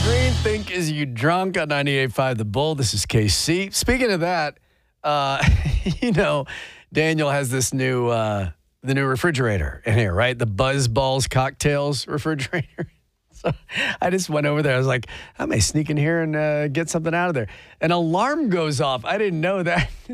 Green Think Is You Drunk on 98.5 The Bull. This is KC. Speaking of that, Daniel has this new the new refrigerator in here, right? The Buzz Balls Cocktails refrigerator. So I just went over there. I was like, I may sneak in here and get something out of there. An alarm goes off. I didn't know that.